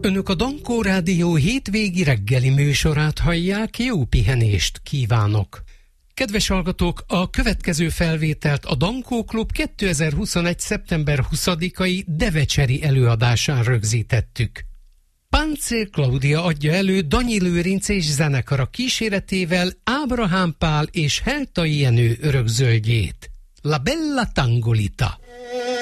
Önök a Dankó Rádió hétvégi reggeli műsorát hallják, jó pihenést kívánok! Kedves hallgatók, a következő felvételt a Dankó Klub 2021. szeptember 20-ai devecseri előadásán rögzítettük. Páncél Klaudia adja elő Danyi Lőrinc és zenekara kíséretével Ábrahám Pál és Heltai Jenő örökzöldjét. La Bella Tangolita.